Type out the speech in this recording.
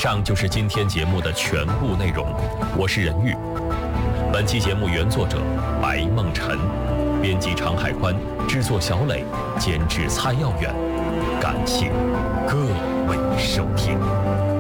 上就是今天节目的全部内容，我是任玉。本期节目原作者白梦辰，编辑常海宽，制作小磊，监制蔡耀远。感谢各位收听。